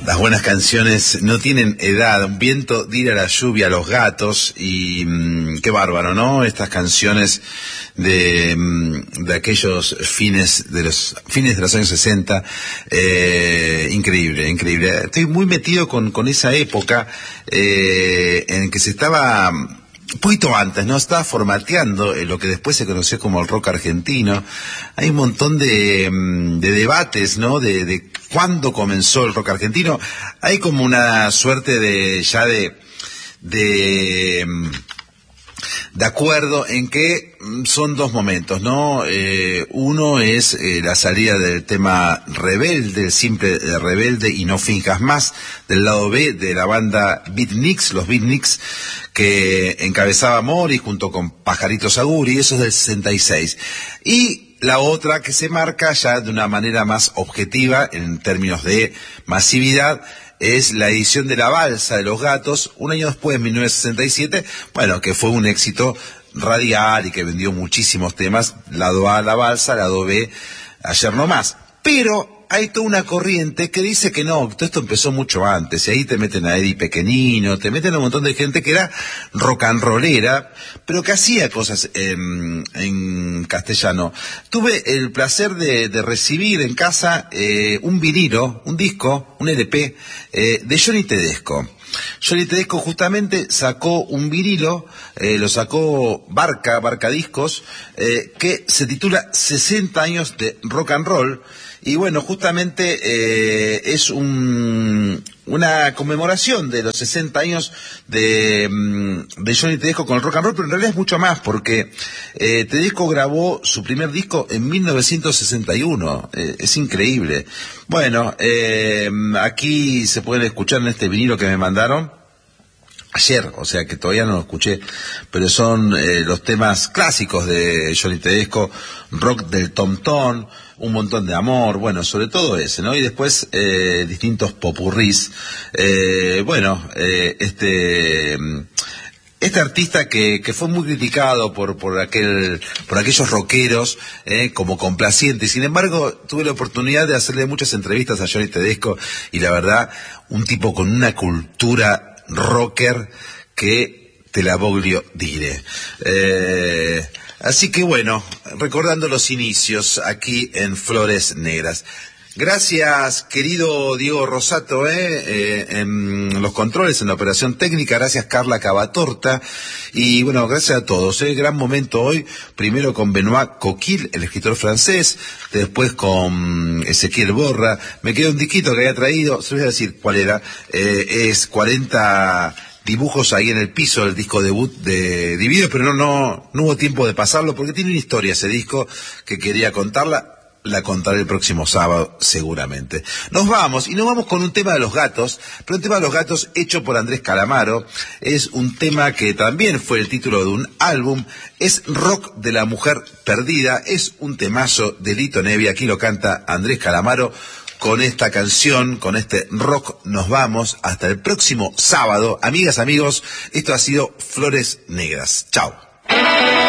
Las buenas canciones no tienen edad. Un viento tira la lluvia a los gatos y qué bárbaro, ¿no? Estas canciones de aquellos fines de los años 60, increíble. Estoy muy metido con esa época en que se estaba un poquito antes, ¿no? Estaba formateando lo que después se conoció como el rock argentino. Hay un montón de debates, ¿no? De cuándo comenzó el rock argentino. Hay como una suerte de acuerdo en que son dos momentos, ¿no? Uno es la salida del tema Rebelde, el simple Rebelde y No finjas más, del lado B de la banda Beatniks, los Beatniks, que encabezaba Mori junto con Pajarito Saguri, eso es del 66. Y la otra que se marca ya de una manera más objetiva en términos de masividad es la edición de La Balsa de los Gatos, un año después, en 1967, bueno, que fue un éxito radial y que vendió muchísimos temas, lado A, La Balsa, lado B, Ayer no más. Pero hay toda una corriente que dice que no, todo esto empezó mucho antes, y ahí te meten a Eddie Pequenino, te meten a un montón de gente que era rock and rollera, pero que hacía cosas en castellano. Tuve el placer de recibir en casa un vinilo, un disco, un LP, de Johnny Tedesco. Johnny Tedesco justamente sacó un vinilo, lo sacó Barca Discos, que se titula 60 años de rock and roll. Y bueno, justamente es una conmemoración de los 60 años de Johnny Tedesco con el rock and roll, pero en realidad es mucho más, porque Tedesco grabó su primer disco en 1961, es increíble. Bueno, aquí se pueden escuchar en este vinilo que me mandaron ayer, o sea que todavía no lo escuché, pero son los temas clásicos de Johnny Tedesco, rock del Tom-Tom, un montón de amor, bueno, sobre todo ese, ¿no? Y después distintos popurrís. Este artista que fue muy criticado por aquellos rockeros como complaciente. Sin embargo, tuve la oportunidad de hacerle muchas entrevistas a Johnny Tedesco y la verdad, un tipo con una cultura rocker que te la voglio dire. Así que bueno, recordando los inicios aquí en Flores Negras. Gracias, querido Diego Rosato, en los controles, en la operación técnica. Gracias, Carla Cavatorta. Y bueno, gracias a todos. Gran momento hoy. Primero con Benoît Coquille, el escritor francés. Después con Ezequiel Borra. Me quedó un disquito que había traído. Se los voy a decir cuál era. Es 40 dibujos ahí en el piso del disco debut de Divididos, pero no hubo tiempo de pasarlo porque tiene una historia ese disco que quería contarla. La contaré el próximo sábado, seguramente. Nos vamos con un tema de los gatos, pero un tema de los gatos hecho por Andrés Calamaro. Es un tema que también fue el título de un álbum. Es Rock de la Mujer Perdida. Es un temazo de Lito Nebbia. Aquí lo canta Andrés Calamaro. Con esta canción, con este rock, nos vamos hasta el próximo sábado. Amigas, amigos, esto ha sido Flores Negras. Chao.